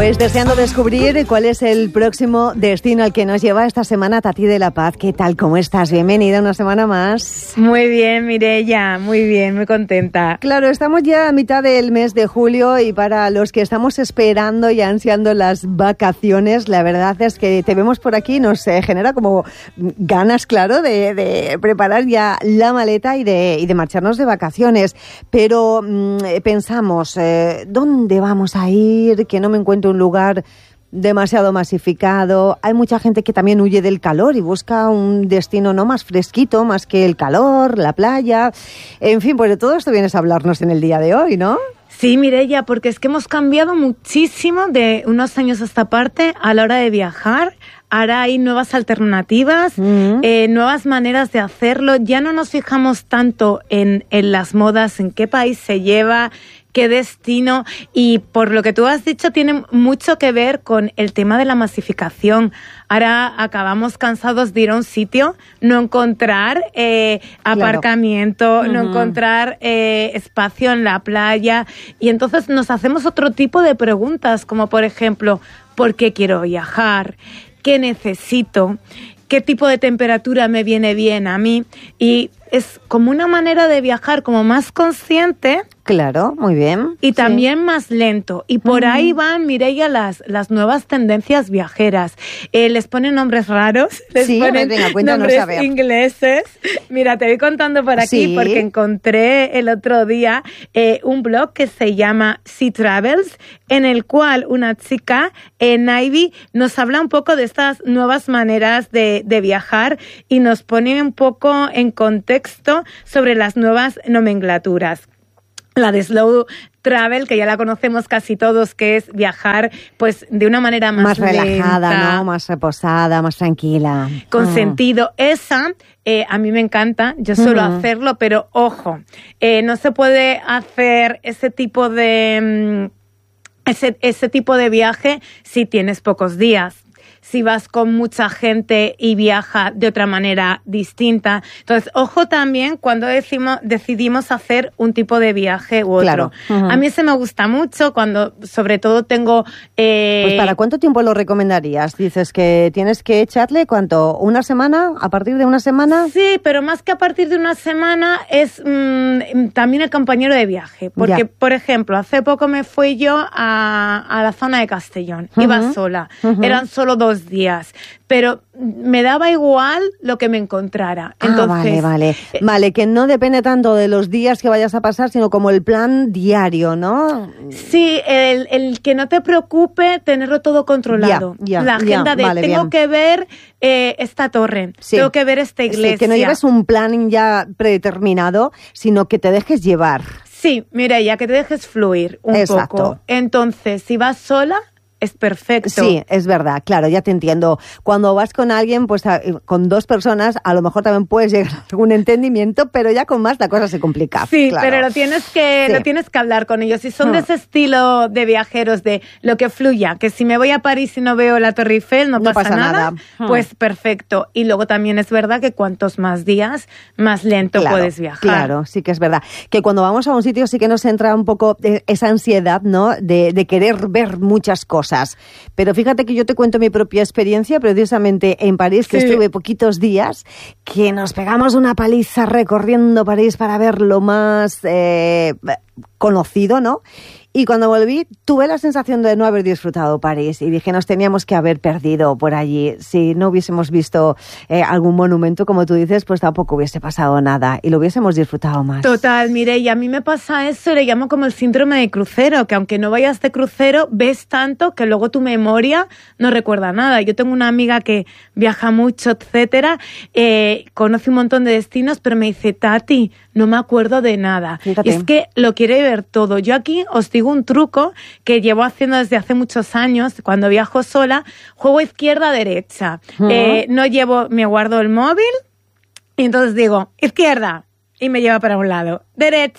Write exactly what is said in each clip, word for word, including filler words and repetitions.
Pues deseando descubrir cuál es el próximo destino al que nos lleva esta semana Tati de la Paz. ¿Qué tal? ¿Cómo estás? Bienvenida una semana más. Muy bien, Mireia, muy bien, muy contenta. Claro, estamos ya a mitad del mes de julio y para los que estamos esperando y ansiando las vacaciones, la verdad es que te vemos por aquí, nos eh, genera como ganas, claro, de, de preparar ya la maleta y de, y de marcharnos de vacaciones. Pero mmm, pensamos, eh, ¿dónde vamos a ir? Que no me encuentro un lugar demasiado masificado. Hay mucha gente que también huye del calor y busca un destino no más fresquito, más que el calor, la playa. En fin, pues de todo esto vienes a hablarnos en el día de hoy, ¿no? Sí, Mireia, porque es que hemos cambiado muchísimo de unos años a esta parte a la hora de viajar. Ahora hay nuevas alternativas, uh-huh. eh, nuevas maneras de hacerlo. Ya no nos fijamos tanto en, en las modas, en qué país se lleva, qué destino, y por lo que tú has dicho tiene mucho que ver con el tema de la masificación. Ahora acabamos cansados de ir a un sitio, no encontrar eh, aparcamiento, claro. no uh-huh. encontrar eh, espacio en la playa, y entonces nos hacemos otro tipo de preguntas, como por ejemplo, ¿por qué quiero viajar? ¿Qué necesito? ¿Qué tipo de temperatura me viene bien a mí? Y es como una manera de viajar como más consciente. Claro, muy bien. Y también sí. más lento. Y por uh-huh. ahí van, Mireia, las, las nuevas tendencias viajeras. Eh, les ponen nombres raros, les sí, ponen venga, nombres a ver. ingleses. Mira, te voy contando por aquí sí. porque encontré el otro día eh, un blog que se llama Sea Travels, en el cual una chica, eh, Naivi, nos habla un poco de estas nuevas maneras de, de viajar y nos pone un poco en contexto sobre las nuevas nomenclaturas. La de slow travel, que ya la conocemos casi todos, que es viajar pues de una manera más, más relajada, lenta, ¿no? Más reposada, más tranquila. Con mm. sentido. Esa, eh, a mí me encanta, yo suelo uh-huh. hacerlo, pero ojo, eh, no se puede hacer ese tipo de, ese, ese tipo de viaje si tienes pocos días. Si vas con mucha gente y viaja de otra manera distinta. Entonces, ojo también cuando decimos, decidimos hacer un tipo de viaje u otro. Claro. Uh-huh. A mí ese me gusta mucho cuando, sobre todo, tengo... Eh... Pues, ¿para cuánto tiempo lo recomendarías? Dices que tienes que echarle, ¿cuánto? ¿Una semana? ¿A partir de una semana? Sí, pero más que a partir de una semana es mmm, también el compañero de viaje. Porque, ya. por ejemplo, hace poco me fui yo a, a la zona de Castellón. Uh-huh. Iba sola. Uh-huh. Eran solo dos días, pero me daba igual lo que me encontrara. Entonces, ah, vale, vale. Eh, vale, que no depende tanto de los días que vayas a pasar, sino como el plan diario, ¿no? Sí, el, el que no te preocupe tenerlo todo controlado. Ya, ya, la agenda ya, de vale, tengo bien. que ver eh, esta torre, sí. tengo que ver esta iglesia. Sí, que no lleves un plan ya predeterminado, sino que te dejes llevar. Sí, mira, ya que te dejes fluir un Exacto. poco. Entonces, si vas sola, es perfecto. Sí, es verdad, claro, ya te entiendo. Cuando vas con alguien, pues a, con dos personas, a lo mejor también puedes llegar a algún entendimiento, pero ya con más la cosa se complica. Sí, claro. pero lo tienes que sí. lo tienes que hablar con ellos. Si son hmm. de ese estilo de viajeros, de lo que fluya, que si me voy a París y no veo la Torre Eiffel, no, no pasa, pasa nada, nada. Hmm. Pues perfecto. Y luego también es verdad que cuantos más días, más lento claro, puedes viajar. Claro, sí que es verdad. Que cuando vamos a un sitio sí que nos entra un poco esa ansiedad, ¿no? De, de querer ver muchas cosas. Pero fíjate que yo te cuento mi propia experiencia, precisamente en París, que sí. estuve poquitos días, que nos pegamos una paliza recorriendo París para ver lo más eh, conocido, ¿no? Y cuando volví, tuve la sensación de no haber disfrutado París y dije, nos teníamos que haber perdido por allí. Si no hubiésemos visto eh, algún monumento, como tú dices, pues tampoco hubiese pasado nada y lo hubiésemos disfrutado más. Total, Mireia, a mí me pasa eso, le llamo como el síndrome de crucero, que aunque no vayas de crucero, ves tanto que luego tu memoria no recuerda nada. Yo tengo una amiga que viaja mucho, etcétera, eh, conoce un montón de destinos, pero me dice, Tati, no me acuerdo de nada. Fíjate. Y es que lo quiere ver todo. Yo aquí os digo un truco que llevo haciendo desde hace muchos años. Cuando viajo sola, juego izquierda-derecha. Uh-huh. Eh, no llevo, me guardo el móvil y entonces digo, izquierda, y me lleva para un lado. Derecha,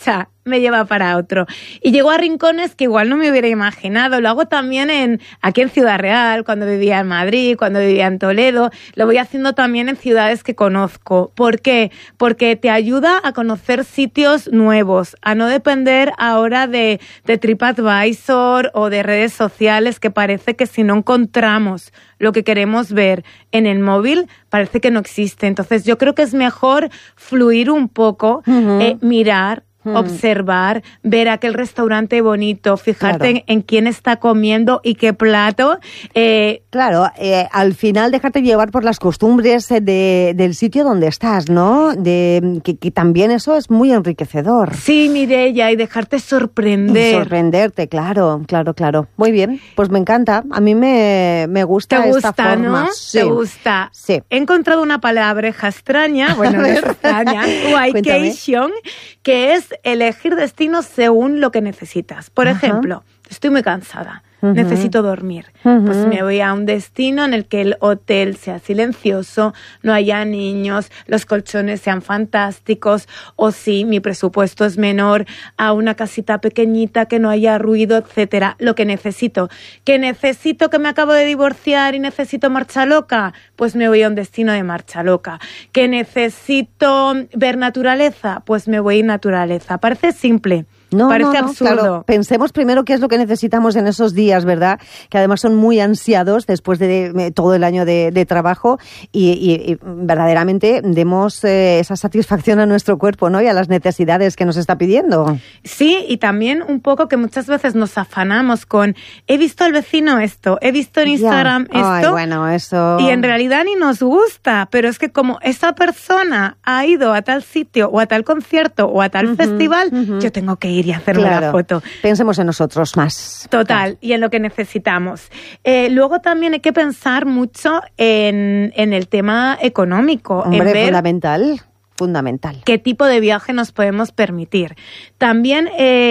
me lleva para otro. Y llego a rincones que igual no me hubiera imaginado. Lo hago también en aquí en Ciudad Real, cuando vivía en Madrid, cuando vivía en Toledo. Lo voy haciendo también en ciudades que conozco. ¿Por qué? Porque te ayuda a conocer sitios nuevos, a no depender ahora de, de TripAdvisor o de redes sociales, que parece que si no encontramos lo que queremos ver en el móvil, parece que no existe. Entonces yo creo que es mejor fluir un poco, uh-huh. eh, mirar, Hmm. observar, ver aquel restaurante bonito, fijarte claro. en, en quién está comiendo y qué plato. Eh, claro, eh, al final dejarte llevar por las costumbres de, del sitio donde estás, ¿no? De que, que también eso es muy enriquecedor. Sí, Mireia, y dejarte sorprender. Y sorprenderte, claro, claro, claro. Muy bien, pues me encanta. A mí me, me gusta ¿Te esta gusta, forma. ¿no? Sí. ¿Te gusta? Sí. He encontrado una palabreja extraña, bueno, no es extraña, vacation, que es elegir destinos según lo que necesitas. Por Ajá. ejemplo, estoy muy cansada, uh-huh. necesito dormir. Uh-huh. Pues me voy a un destino en el que el hotel sea silencioso, no haya niños, los colchones sean fantásticos, o si mi presupuesto es menor, a una casita pequeñita que no haya ruido, etcétera. Lo que necesito. ¿Que necesito que me acabo de divorciar y necesito marcha loca? Pues me voy a un destino de marcha loca. ¿Que necesito ver naturaleza? Pues me voy a naturaleza. Parece simple. No, Parece no, no, absurdo. Claro. Pensemos primero qué es lo que necesitamos en esos días, ¿verdad? Que además son muy ansiados después de, de todo el año de, de trabajo y, y, y verdaderamente demos eh, esa satisfacción a nuestro cuerpo, ¿no? Y a las necesidades que nos está pidiendo. Sí, y también un poco que muchas veces nos afanamos con he visto al vecino esto, he visto en Instagram ya. esto. Ay, bueno, eso... Y en realidad ni nos gusta, pero es que como esa persona ha ido a tal sitio o a tal concierto o a tal uh-huh, festival, uh-huh. yo tengo que ir y hacerme claro. la foto. Pensemos en nosotros más. Total, claro. y en lo que necesitamos. Eh, luego también hay que pensar mucho en, en el tema económico. Hombre, en ver fundamental. Fundamental. ¿Qué tipo de viaje nos podemos permitir? También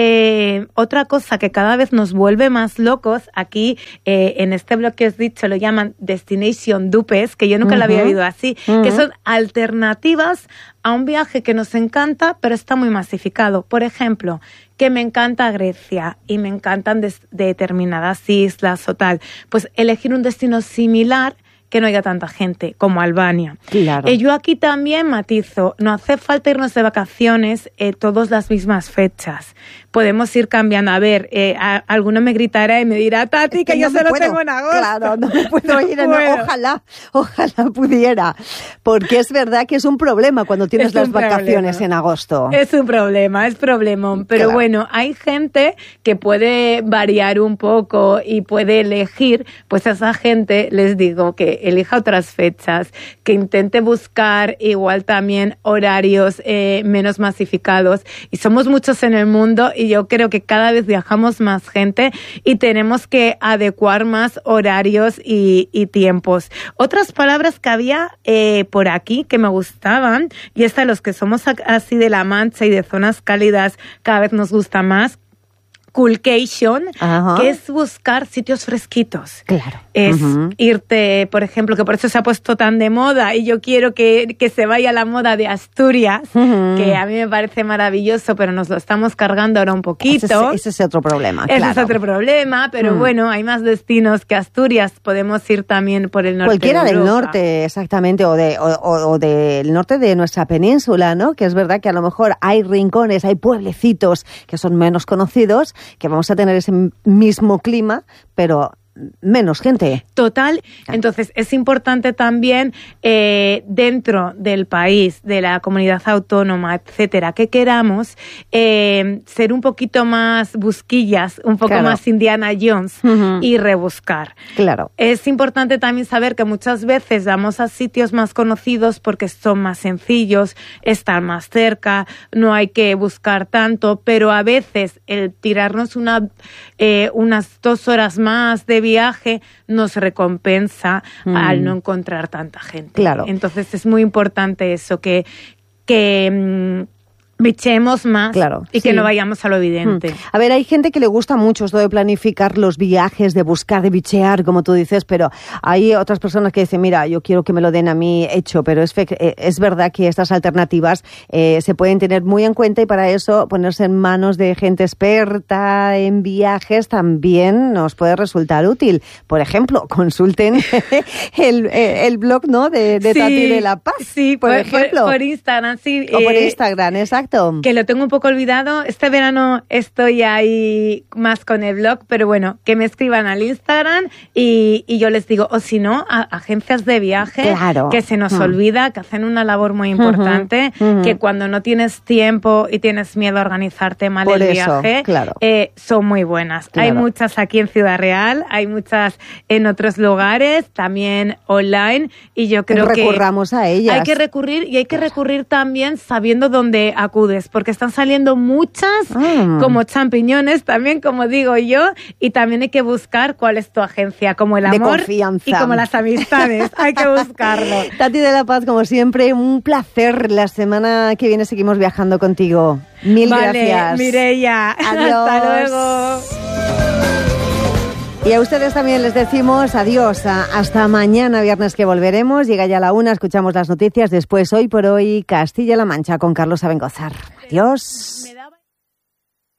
eh, otra cosa que cada vez nos vuelve más locos, aquí eh, en este blog que os he dicho lo llaman Destination Dupes, que yo nunca uh-huh. lo había oído así, uh-huh. que son alternativas a un viaje que nos encanta, pero está muy masificado. Por ejemplo, que me encanta Grecia y me encantan des- determinadas islas o tal, pues elegir un destino similar que no haya tanta gente, como Albania. Claro. Eh, yo aquí también matizo, no hace falta irnos de vacaciones eh, todas las mismas fechas. Podemos ir cambiando. A ver, eh, a, alguno me gritará y me dirá, Tati, que, que yo no solo tengo en agosto. Claro, no me puedo no ir. puedo. No, ojalá, ojalá pudiera. Porque es verdad que es un problema cuando tienes las vacaciones problema. en agosto. Es un problema, es problemón. Pero claro. bueno, hay gente que puede variar un poco y puede elegir. Pues a esa gente les digo que elija otras fechas, que intente buscar igual también horarios eh, menos masificados. Y somos muchos en el mundo y yo creo que cada vez viajamos más gente y tenemos que adecuar más horarios y, y tiempos. Otras palabras que había eh, por aquí que me gustaban, y esta los que somos así de La Mancha y de zonas cálidas cada vez nos gusta más, Coolcation, Ajá. que es buscar sitios fresquitos. Claro. Es uh-huh. irte, por ejemplo, que por eso se ha puesto tan de moda y yo quiero que, que se vaya la moda de Asturias, uh-huh. que a mí me parece maravilloso, pero nos lo estamos cargando ahora un poquito. Ese es, ese es otro problema, Ese claro. es otro problema, pero uh-huh. bueno, hay más destinos que Asturias. Podemos ir también por el norte Cualquiera de Europa. del norte, exactamente, o, de, o, o, o del norte de nuestra península, ¿no? Que es verdad que a lo mejor hay rincones, hay pueblecitos que son menos conocidos, que vamos a tener ese mismo clima, pero menos gente. Total. Entonces, es importante también eh, dentro del país, de la comunidad autónoma, etcétera, que queramos eh, ser un poquito más busquillas, un poco claro. más Indiana Jones uh-huh. y rebuscar. Claro. Es importante también saber que muchas veces vamos a sitios más conocidos porque son más sencillos, están más cerca, no hay que buscar tanto, pero a veces el tirarnos una, eh, unas dos horas más de viaje nos recompensa mm. al no encontrar tanta gente. Claro. Entonces es muy importante eso, que, que bicheemos más claro, y sí. que no vayamos a lo evidente. Hmm. A ver, hay gente que le gusta mucho esto de planificar los viajes, de buscar, de bichear, como tú dices, pero hay otras personas que dicen, mira, yo quiero que me lo den a mí hecho, pero es, fe- es verdad que estas alternativas eh, se pueden tener muy en cuenta y para eso ponerse en manos de gente experta en viajes también nos puede resultar útil. Por ejemplo, consulten el, el blog, ¿no?, de, de Sí, Tati de la Paz, sí, por, por, ejemplo. por, por Instagram, sí. O por eh, Instagram, exacto. Que lo tengo un poco olvidado. Este verano estoy ahí más con el blog, pero bueno, que me escriban al Instagram y, y yo les digo, o si no, a agencias de viaje, Claro. que se nos Mm. olvida, que hacen una labor muy importante, Ujú, ujú. que cuando no tienes tiempo y tienes miedo a organizarte mal Por el eso, viaje, claro. eh, son muy buenas. Claro. Hay muchas aquí en Ciudad Real, hay muchas en otros lugares, también online, y yo creo que recurramos a ellas. hay que recurrir y hay que recurrir también sabiendo dónde acudes, porque están saliendo muchas Ah. como champiñones, también como digo yo, y también hay que buscar cuál es tu agencia, como el De amor confianza. y como las amistades, hay que buscarlo. Tati de la Paz, como siempre, un placer. La semana que viene seguimos viajando contigo. Mil Vale, gracias. Mireia, Adiós. hasta luego. Y a ustedes también les decimos adiós. A- Hasta mañana, viernes, que volveremos. Llega ya la una, escuchamos las noticias. Después, Hoy por Hoy, Castilla-La Mancha con Carlos Abengozar. Adiós. Me daba-